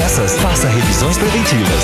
peças, faça revisões preventivas.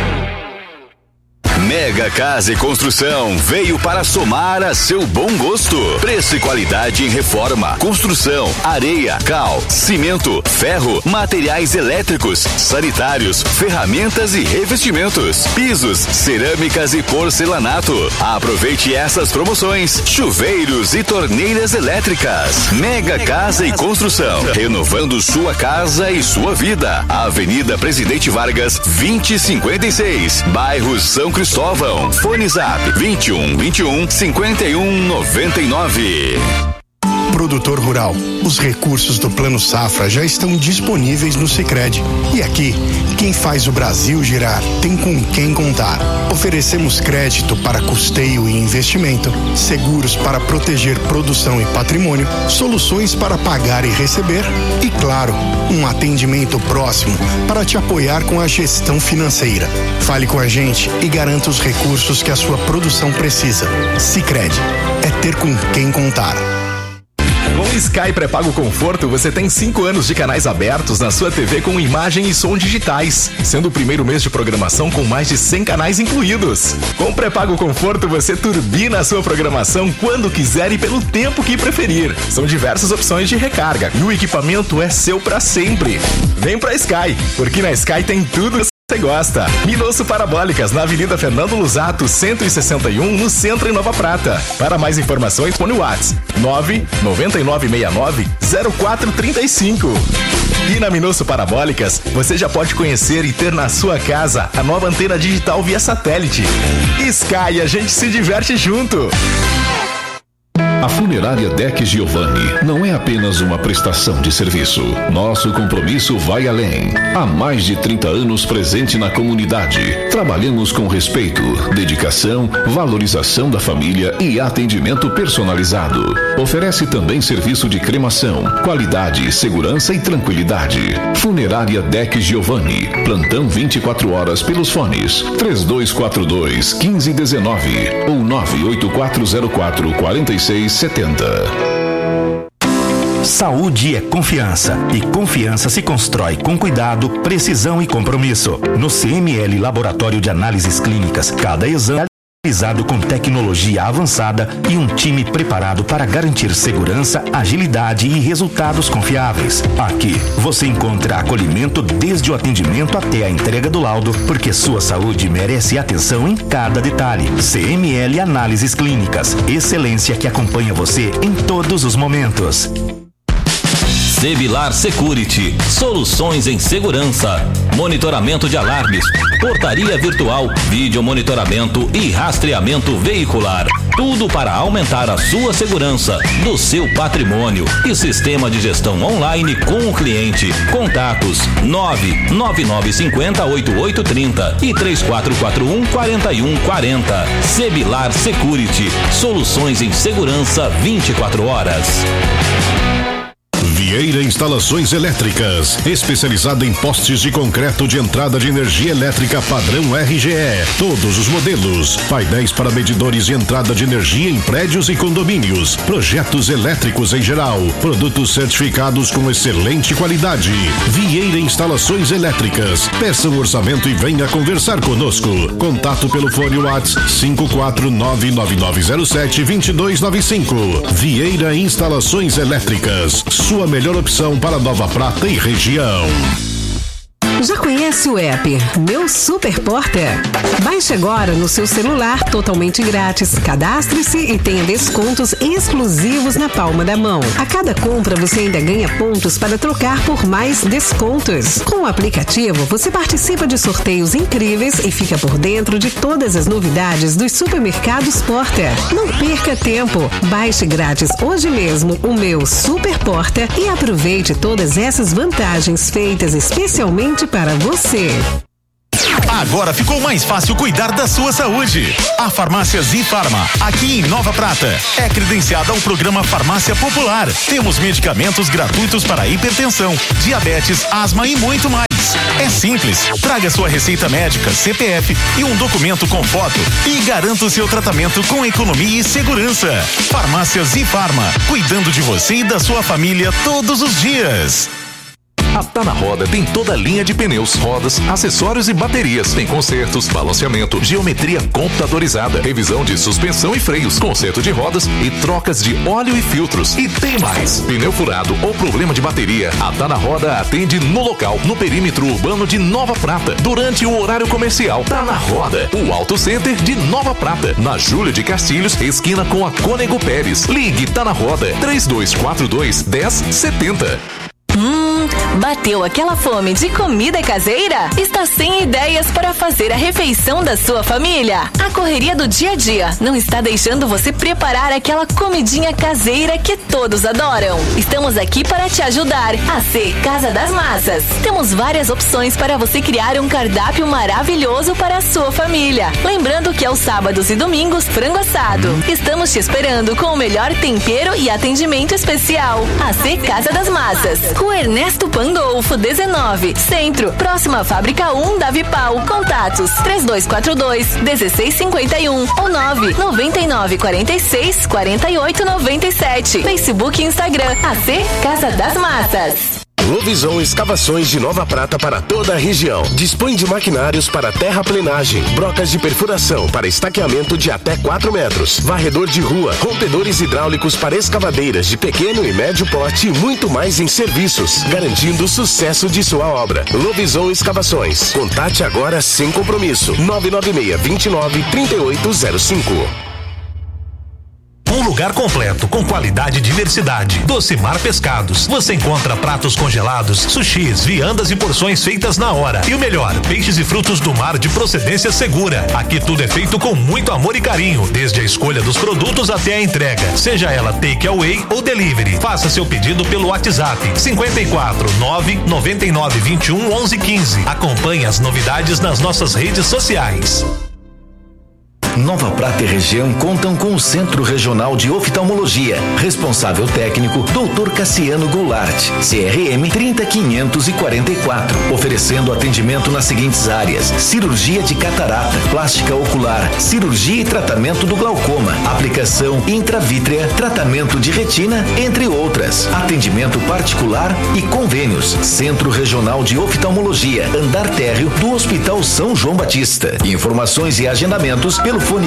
Mega Casa e Construção veio para somar a seu bom gosto. Preço e qualidade em reforma, construção, areia, cal, cimento, ferro, materiais elétricos, sanitários, ferramentas e revestimentos, pisos, cerâmicas e porcelanato. Aproveite essas promoções: chuveiros e torneiras elétricas. Mega Casa e Construção, renovando sua casa e sua vida. Avenida Presidente Vargas, 2056, bairro São Cristóvão. Fone Zap 21 51 99. Produtor rural, os recursos do Plano Safra já estão disponíveis no Sicredi. E aqui, quem faz o Brasil girar tem com quem contar. Oferecemos crédito para custeio e investimento, seguros para proteger produção e patrimônio, soluções para pagar e receber e, claro, um atendimento próximo para te apoiar com a gestão financeira. Fale com a gente e garanta os recursos que a sua produção precisa. Sicredi, é ter com quem contar. Com o Sky Pré-Pago Conforto, você tem 5 anos de canais abertos na sua TV com imagem e som digitais, sendo o primeiro mês de programação com mais de 100 canais incluídos. Com o Pré-Pago Conforto, você turbina a sua programação quando quiser e pelo tempo que preferir. São diversas opções de recarga e o equipamento é seu para sempre. Vem pra Sky, porque na Sky tem tudo que você gosta. Minosso Parabólicas, na Avenida Fernando Lusato, 161, no centro em Nova Prata. Para mais informações, põe o WhatsApp 99969-0435. E na Minosso Parabólicas, você já pode conhecer e ter na sua casa a nova antena digital via satélite. Sky, a gente se diverte junto. A Funerária Deck Giovanni não é apenas uma prestação de serviço. Nosso compromisso vai além. Há mais de 30 anos presente na comunidade. Trabalhamos com respeito, dedicação, valorização da família e atendimento personalizado. Oferece também serviço de cremação, qualidade, segurança e tranquilidade. Funerária Deck Giovanni. Plantão 24 horas pelos fones 3242-1519 ou 98404-4670. Saúde é confiança e confiança se constrói com cuidado, precisão e compromisso. No CML Laboratório de Análises Clínicas, cada exame é realizado com tecnologia avançada e um time preparado para garantir segurança, agilidade e resultados confiáveis. Aqui você encontra acolhimento desde o atendimento até a entrega do laudo, porque sua saúde merece atenção em cada detalhe. CML Análises Clínicas, excelência que acompanha você em todos os momentos. Sevilar Security, soluções em segurança, monitoramento de alarmes, portaria virtual, vídeo monitoramento e rastreamento veicular. Tudo para aumentar a sua segurança, do seu patrimônio e sistema de gestão online com o cliente. Contatos 99950-8830 e 3441-4140. Sevilar Security, soluções em segurança 24 horas. Vieira Instalações Elétricas, especializada em postes de concreto de entrada de energia elétrica padrão RGE, todos os modelos, painéis para medidores de entrada de energia em prédios e condomínios, projetos elétricos em geral, produtos certificados com excelente qualidade. Vieira Instalações Elétricas, peça um orçamento e venha conversar conosco. Contato pelo fone WhatsApp 5499907-2295. Vieira Instalações Elétricas, sua melhor opção para Nova Prata e região. Já conhece o app Meu Super Porter? Baixe agora no seu celular totalmente grátis. Cadastre-se e tenha descontos exclusivos na palma da mão. A cada compra você ainda ganha pontos para trocar por mais descontos. Com o aplicativo você participa de sorteios incríveis e fica por dentro de todas as novidades dos supermercados Porter. Não perca tempo. Baixe grátis hoje mesmo o Meu Super Porter e aproveite todas essas vantagens feitas especialmente para você. Agora ficou mais fácil cuidar da sua saúde. A Farmácia Zifarma, aqui em Nova Prata, é credenciada ao programa Farmácia Popular. Temos medicamentos gratuitos para hipertensão, diabetes, asma e muito mais. É simples, traga sua receita médica, CPF e um documento com foto e garanta o seu tratamento com economia e segurança. Farmácia Zifarma, cuidando de você e da sua família todos os dias. A Tá Na Roda tem toda a linha de pneus, rodas, acessórios e baterias. Tem consertos, balanceamento, geometria computadorizada, revisão de suspensão e freios, conserto de rodas e trocas de óleo e filtros. E tem mais. Pneu furado ou problema de bateria, a Tá Na Roda atende no local, no perímetro urbano de Nova Prata, durante o horário comercial. Tá Na Roda, o Auto Center de Nova Prata, na Júlio de Castilhos, esquina com a Cônego Pérez. Ligue Tá Na Roda, 3242-1070. Bateu aquela fome de comida caseira? Está sem ideias para fazer a refeição da sua família? A correria do dia a dia não está deixando você preparar aquela comidinha caseira que todos adoram. Estamos aqui para te ajudar. AC Casa das Massas. Temos várias opções para você criar um cardápio maravilhoso para a sua família. Lembrando que aos sábados e domingos, frango assado. Estamos te esperando com o melhor tempero e atendimento especial. AC Casa das Massas. Rua Ernesto Pandolfo, 19, Centro, próxima à Fábrica 1 da Vipal. Contatos 3242-1651 ou 99946-4897. Facebook e Instagram, AC Casa das Massas. Lovisão Escavações de Nova Prata para toda a região. Dispõe de maquinários para terraplenagem, brocas de perfuração para estaqueamento de até 4 metros, varredor de rua, rompedores hidráulicos para escavadeiras de pequeno e médio porte e muito mais em serviços, garantindo o sucesso de sua obra. Lovisão Escavações. Contate agora sem compromisso. 996-29-3805. Um lugar completo, com qualidade e diversidade. Docimar Pescados. Você encontra pratos congelados, sushis, viandas e porções feitas na hora. E o melhor, peixes e frutos do mar de procedência segura. Aqui tudo é feito com muito amor e carinho, desde a escolha dos produtos até a entrega, seja ela take away ou delivery. Faça seu pedido pelo WhatsApp 54 999 21 11 15. Acompanhe as novidades nas nossas redes sociais. Nova Prata e região contam com o Centro Regional de Oftalmologia. Responsável técnico, Dr. Cassiano Goulart, CRM 30544. Oferecendo atendimento nas seguintes áreas: cirurgia de catarata, plástica ocular, cirurgia e tratamento do glaucoma, aplicação intravítrea, tratamento de retina, entre outras. Atendimento particular e convênios. Centro Regional de Oftalmologia, andar térreo do Hospital São João Batista. Informações e agendamentos pelo fone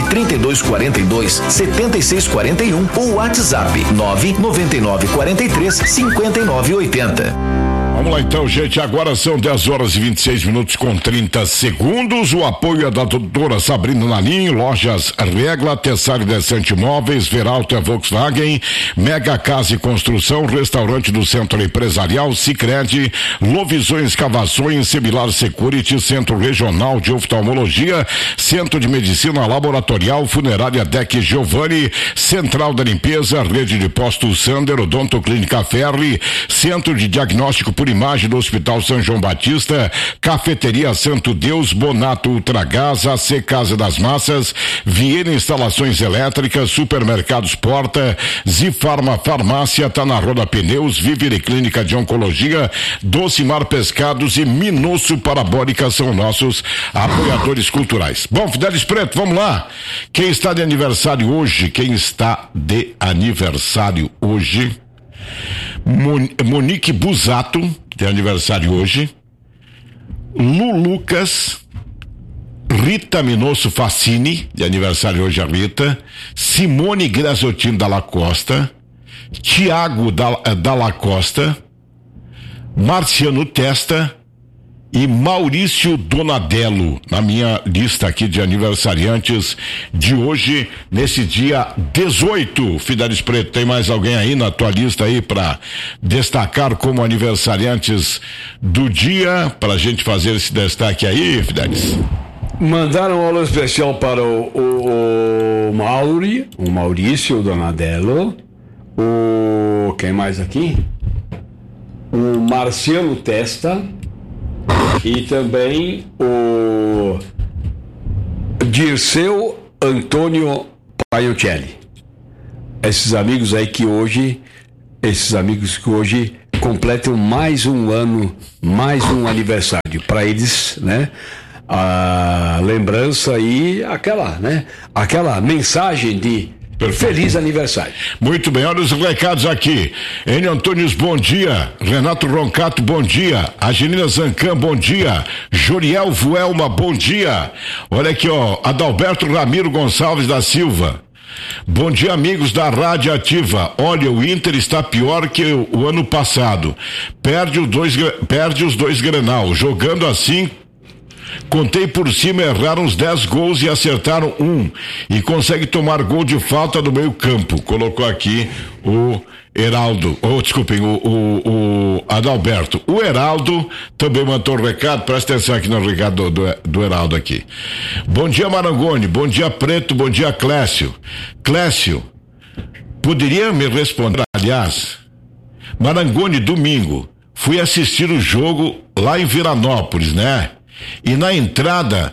3242-7641 ou WhatsApp 99943-5980. Vamos lá então, gente, agora são 10 horas e 26 minutos com 30 segundos. O apoio é da doutora Sabrina Nalim, Lojas Regla, Tessário Decente Imóveis, Veralta Volkswagen, Mega Casa e Construção, Restaurante do Centro Empresarial, Sicredi, Lovisões Escavações, Similar Security, Centro Regional de Oftalmologia, Centro de Medicina Laboratorial, Funerária Deck Giovanni, Central da Limpeza, Rede de Postos Sander, Odonto Clínica Ferri, Centro de Diagnóstico por Imagem do Hospital São João Batista, Cafeteria Santo Deus, Bonato Ultragás, AC Casa das Massas, Viena Instalações Elétricas, Supermercados Porta, Zifarma Farmácia, Tá Na Roda Pneus, Vivere Clínica de Oncologia, Docimar Pescados e Minosso Parabólica são nossos apoiadores culturais. Bom, Fidelis Preto, vamos lá. Quem está de aniversário hoje? Monique Busato, de aniversário hoje. Lu Lucas, Rita Minosso Facini, de aniversário hoje a Rita. Simone Grasottino Dalla Costa, Tiago Dalla Costa, Marciano Testa e Maurício Donadello, na minha lista aqui de aniversariantes de hoje, nesse dia 18. Fidelis Preto, tem mais alguém aí na tua lista aí para destacar como aniversariantes do dia, pra gente fazer esse destaque aí, Fidelis? Mandaram um alô especial para o Maurício Donadello, quem mais aqui? O Marciano Testa e também o Dirceu Antônio Paiocelli. Esses amigos que hoje completam mais um ano, mais um aniversário. Para eles, né? A lembrança e aquela mensagem de Feliz aniversário. Muito bem, olha os recados aqui. Enio Antônios, bom dia. Renato Roncato, bom dia. Angelina Zancan, bom dia. Joriel Vuelma, bom dia. Olha aqui, ó, Adalberto Ramiro Gonçalves da Silva. Bom dia, amigos da Rádio Ativa. Olha, o Inter está pior que o ano passado. Perde os dois Grenal. Jogando assim, contei por cima, erraram uns 10 gols e acertaram 1. E consegue tomar gol de falta no meio campo. Colocou aqui o Heraldo, desculpem, o Adalberto. O Heraldo também mandou um recado, presta atenção aqui no recado do Heraldo aqui. Bom dia, Marangoni, bom dia, Preto, bom dia, Clécio. Clécio, poderia me responder, aliás, Marangoni, domingo, fui assistir o jogo lá em Viranópolis, né? E na entrada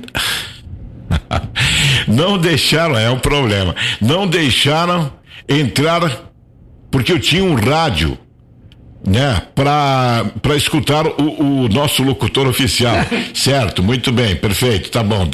não deixaram, é um problema, não deixaram entrar porque eu tinha um rádio, né, pra escutar o nosso locutor oficial. Certo, muito bem, perfeito, tá bom.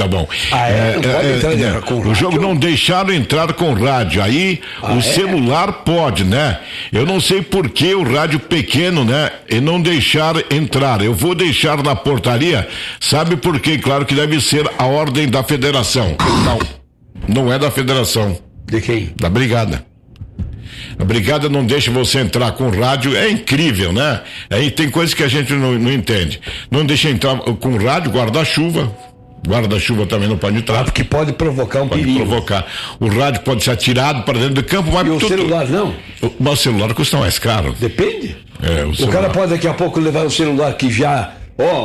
O jogo não deixaram entrar com rádio, aí celular pode, né? Eu não sei por que o rádio pequeno, né, e não deixar entrar. Eu vou deixar na portaria, sabe por quê? Claro que deve ser a ordem da federação. Não é da federação. De quem? Da brigada. A brigada não deixa você entrar com rádio, é incrível, né? Aí tem coisas que a gente não entende. Não deixa entrar com rádio, guarda-chuva também não pode entrar. Porque pode provocar um perigo. Pode provocar. O rádio pode ser atirado para dentro do campo, mas o celular não? O celular custa mais caro. Depende. O cara pode daqui a pouco levar o celular que já...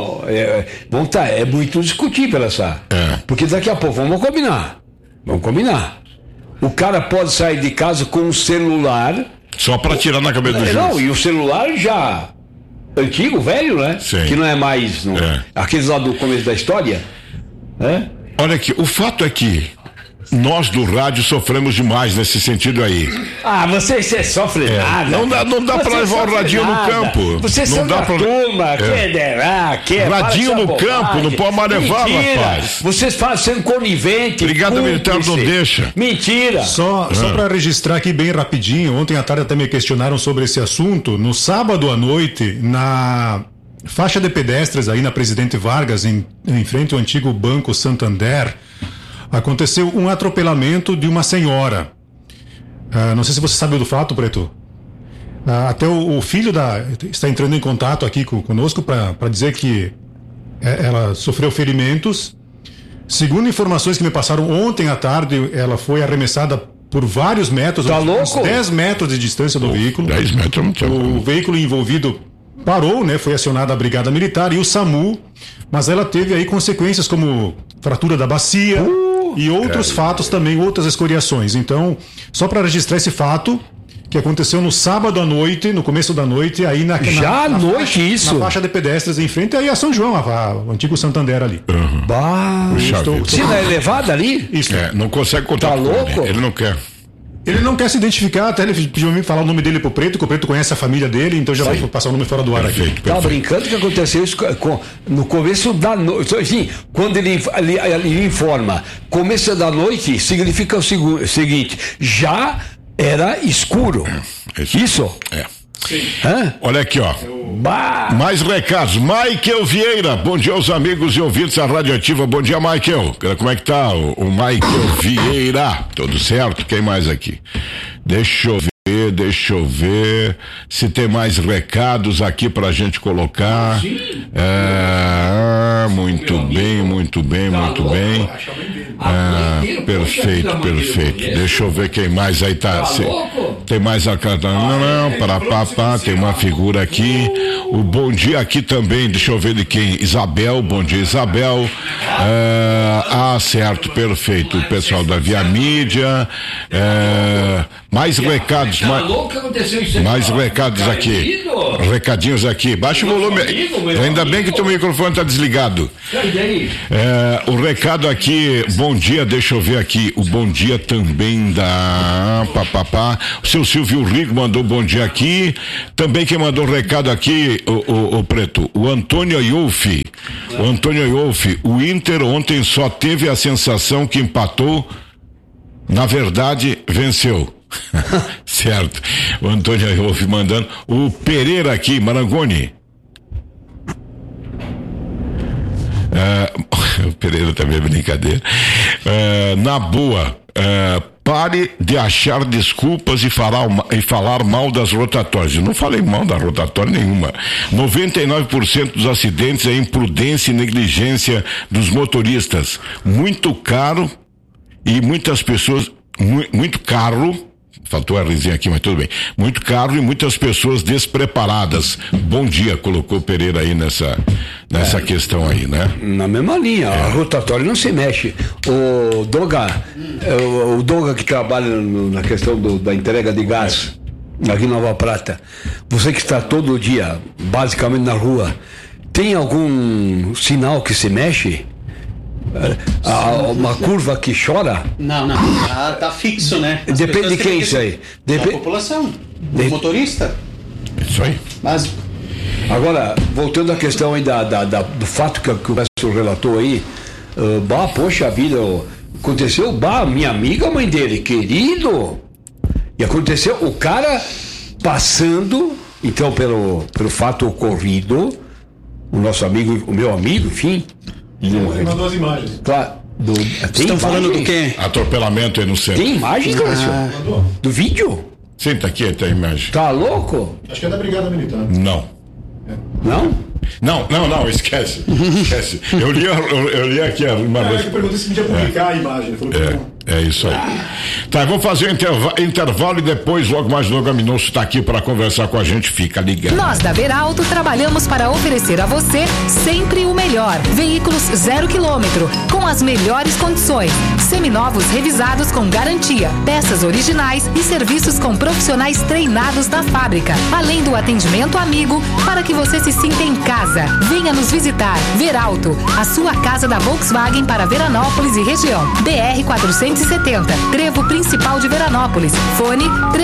é muito discutível essa. Porque daqui a pouco, vamos combinar. O cara pode sair de casa com um celular. Só para tirar na cabeça do juiz. Não, e o celular já antigo, velho, né? Sim. Que não é mais. Aqueles lá do começo da história. Né? Olha aqui, o fato é que nós do rádio sofremos demais nesse sentido aí. Você sofre nada. Não dá pra levar o radinho no campo. Você não dá pra turma, radinho no campo, não pode mais levar, rapaz. Vocês fazem sendo conivente. Brigada Militar não deixa. Mentira. Só pra registrar aqui bem rapidinho, ontem à tarde até me questionaram sobre esse assunto. No sábado à noite, na faixa de pedestres aí na Presidente Vargas, em frente ao antigo Banco Santander, aconteceu um atropelamento de uma senhora. Não sei se você sabe do fato, Preto. Até o filho está entrando em contato aqui conosco para dizer que ela sofreu ferimentos. Segundo informações que me passaram ontem à tarde, ela foi arremessada por vários metros, uns 10 metros de distância do veículo. 10 metros não tem. O veículo envolvido parou, né? Foi acionada a Brigada Militar e o SAMU, mas ela teve aí consequências como fratura da bacia e outros fatos também, outras escoriações. Então, só para registrar esse fato que aconteceu no sábado à noite, no começo da noite, aí na faixa de pedestres em frente aí a São João, o antigo Santander ali. Se não é elevada ali? Isso. Não consegue contar. Tá louco? Ele não quer. Ele não quer se identificar, até ele pediu me falar o nome dele pro Preto, que o Preto conhece a família dele, então já vai passar o nome fora do ar aqui. Tá brincando que aconteceu isso no começo da noite. Enfim, quando ele informa começo da noite, significa o seguinte, já era escuro. Isso? Olha aqui, ó. Mais recados. Michael Vieira, bom dia aos amigos e ouvintes da Rádio Ativa. Bom dia, Michael. Como é que tá o Michael Vieira? Tudo certo? Quem mais aqui? Deixa eu ver se tem mais recados aqui pra gente colocar. Muito bem. Perfeito. Deixa eu ver quem mais aí tá. Tem mais a tem uma figura aqui. O bom dia aqui também, deixa eu ver de quem. Isabel, bom dia, Isabel. Certo, perfeito. O pessoal da Via Mídia. Mais recados. Mais recados aqui. Recadinhos aqui. Baixa o volume. Ainda bem que teu microfone tá desligado. O recado aqui, bom dia, deixa eu ver aqui. O bom dia também da o seu Silvio Rigo mandou bom dia aqui. Também quem mandou um recado aqui, o Preto, o Antônio Iolfi. O Inter ontem só teve a sensação que empatou Na verdade, venceu. Certo. O Antônio Wolff mandando. O Pereira aqui, Marangoni. O Pereira também é brincadeira. Na boa, pare de achar desculpas e falar mal das rotatórias. Eu não falei mal da rotatória nenhuma. 99% dos acidentes é imprudência e negligência dos motoristas. Muito caro e muitas pessoas, muito caro. Faltou a Rzinha aqui, mas tudo bem. Muito caro e muitas pessoas despreparadas. Bom dia, colocou o Pereira aí nessa questão aí, né? Na mesma linha, a rotatória não se mexe. O Doga que trabalha na questão da entrega de gás aqui em Nova Prata, você que está todo dia, basicamente na rua, tem algum sinal que se mexe? Uma curva que chora? Não. Tá fixo, né? Depende de quem isso aí? Da população, do motorista. Isso aí. Básico. Agora, voltando à questão aí do fato que o professor relatou aí, poxa vida, aconteceu, minha amiga, a mãe dele, querido, e aconteceu, o cara passando, então, pelo fato ocorrido, o nosso amigo, o meu amigo, enfim. Ele mandou as imagens. Claro. Vocês estão falando do quê? Atropelamento aí no centro. Tem imagem, Cláudio? Do vídeo? Sim, tá aqui, tem imagem. Tá louco? Acho que é da Brigada Militar. Não. Não, esquece. Eu li aqui uma vez. Eu perguntei se podia publicar a imagem. É isso aí. Tá, vamos fazer um intervalo e depois, logo mais logo, a Minosso está aqui para conversar com a gente. Fica ligado. Nós da Veralto trabalhamos para oferecer a você sempre o melhor. Veículos 0 km, com as melhores condições. Seminovos revisados com garantia. Peças originais e serviços com profissionais treinados da fábrica. Além do atendimento amigo, para que você se sinta em casa. Venha nos visitar. Veralto, a sua casa da Volkswagen para Veranópolis e região. BR 470, Trevo Principal de Veranópolis. Fone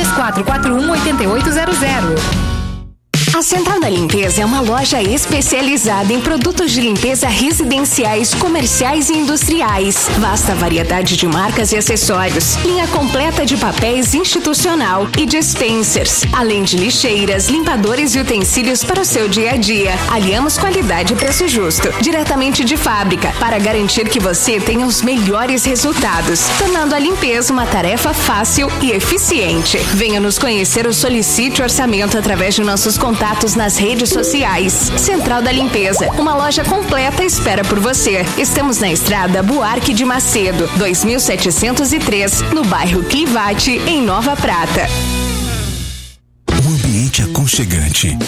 3441-8800. A Central da Limpeza é uma loja especializada em produtos de limpeza residenciais, comerciais e industriais. Vasta variedade de marcas e acessórios. Linha completa de papéis institucional e dispensers. Além de lixeiras, limpadores e utensílios para o seu dia a dia. Aliamos qualidade e preço justo. Diretamente de fábrica, para garantir que você tenha os melhores resultados. Tornando a limpeza uma tarefa fácil e eficiente. Venha nos conhecer ou solicite orçamento através de nossos contatos nas redes sociais. Central da Limpeza, uma loja completa espera por você. Estamos na estrada Buarque de Macedo, 2703, no bairro Clivate, em Nova Prata. Um ambiente aconchegante,